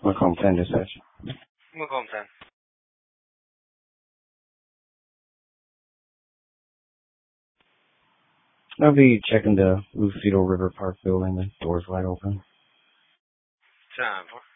Macomb 10 dispatch. Macomb 10. I'll be checking the Lucido River Park building. The door's wide open. 10-4.